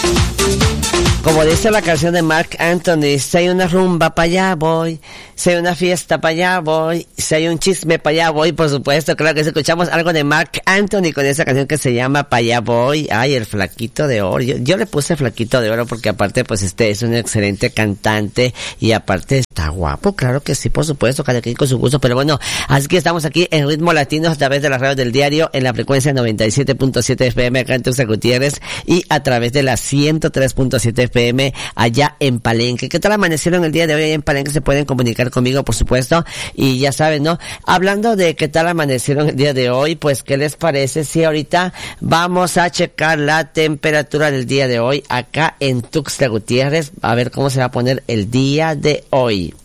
Como dice la canción de Marc Anthony, si hay una rumba pa' allá voy, si hay una fiesta pa' allá voy, si hay un chisme pa' allá voy, por supuesto, claro que sí, escuchamos algo de Marc Anthony con esa canción que se llama Pa' allá voy. Ay, el flaquito de oro, yo le puse flaquito de oro porque aparte pues es un excelente cantante y aparte está guapo, claro que sí, por supuesto, cada quien con su gusto, pero bueno, así que estamos aquí en Ritmo Latino a través de la radio del diario en la frecuencia 97.7 FM acá en Tuxtla Gutiérrez y a través de la 103.7 FM allá en Palenque. ¿Qué tal amanecieron el día de hoy allá en Palenque? Se pueden comunicar conmigo, por supuesto, y ya saben, ¿no? Hablando de qué tal amanecieron el día de hoy, pues, ¿qué les parece si ahorita vamos a checar la temperatura del día de hoy acá en Tuxtla Gutiérrez? A ver cómo se va a poner el día de hoy.